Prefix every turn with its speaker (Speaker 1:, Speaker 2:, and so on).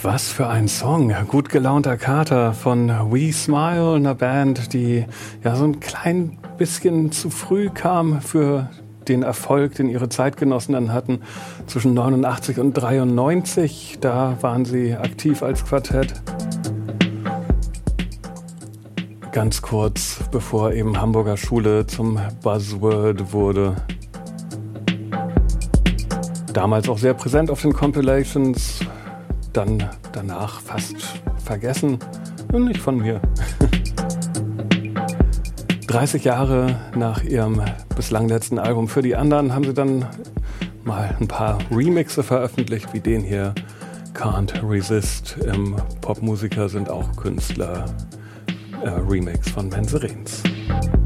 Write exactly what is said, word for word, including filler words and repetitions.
Speaker 1: Was für ein Song. Gut gelaunter Kater von We Smile, einer Band, die ja so ein klein bisschen zu früh kam für den Erfolg, den ihre Zeitgenossen dann hatten. Zwischen neunundachtzig und dreiundneunzig, da waren sie aktiv als Quartett. Ganz kurz, bevor eben Hamburger Schule zum Buzzword wurde. Damals auch sehr präsent auf den Compilations, dann danach fast vergessen. Und nicht von mir. dreißig Jahre nach ihrem bislang letzten Album Für die anderen haben sie dann mal ein paar Remixe veröffentlicht, wie den hier, Can't Resist. Im Popmusiker sind auch Künstler. Äh, Remix von Menserins.